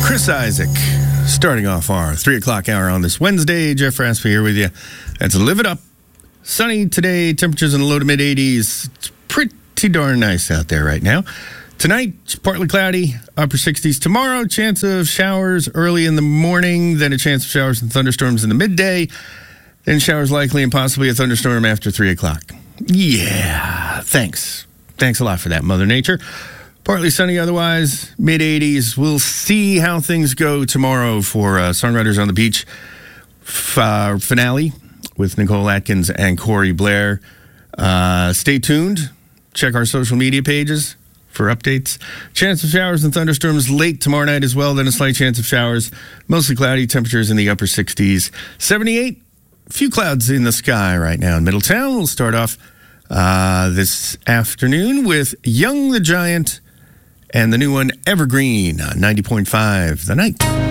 Chris Isaac, starting off our 3 o'clock hour on this Wednesday. Jeff Raspe here with you. That's Live It Up. Sunny today, temperatures in the low to mid 80s. It's pretty darn nice out there right now. Tonight, partly cloudy, upper 60s. Tomorrow, chance of showers early in the morning, then a chance of showers and thunderstorms in the midday, then showers likely and possibly a thunderstorm after 3 o'clock. Yeah, thanks. Thanks a lot for that, Mother Nature. Partly sunny otherwise, mid-80s. We'll see how things go tomorrow for Songwriters on the Beach finale with Nicole Atkins and Corey Blair. Stay tuned. Check our social media pages for updates. Chance of showers and thunderstorms late tomorrow night as well, then a slight chance of showers. Mostly cloudy, temperatures in the upper 60s. 78, a few clouds in the sky right now in Middletown. We'll start off this afternoon with Young the Giant and the new one, Evergreen, on 90.5 The Night.